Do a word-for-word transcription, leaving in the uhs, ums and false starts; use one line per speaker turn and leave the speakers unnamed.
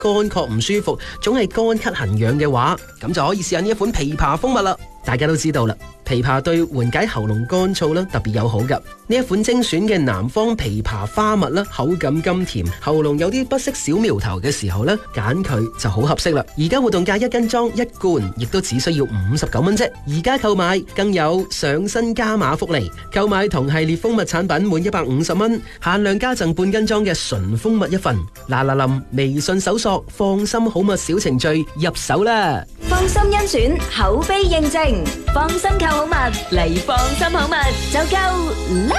乾涸唔舒服，總係乾咳痕癢嘅話，咁就可以試下呢一款枇杷蜂蜜啦。大家都知道啦，枇杷對緩解喉嚨乾燥啦特別友好噶。呢一款精選嘅南方枇杷花蜜啦，口感甘甜，喉嚨有啲不適小苗頭嘅時候咧，揀佢就好合適啦。而家活動價一斤裝一罐，亦都只需要五十九蚊啫。而家購買更有上新加碼福利，購買同系列蜂蜜產品滿一百五十蚊，限量加贈半斤裝嘅純蜂蜜一份。嗱嗱臨，微信搜索放心好蜜小程序入手啦。
放心甄選，口碑認證，放心購好蜜嚟放心好蜜就夠啦。